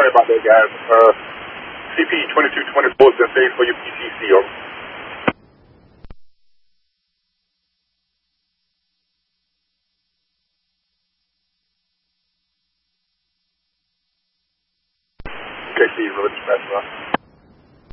sorry about that, guys. CP2224 has been saved for your PCC. Okay, see you, Road Dispatch.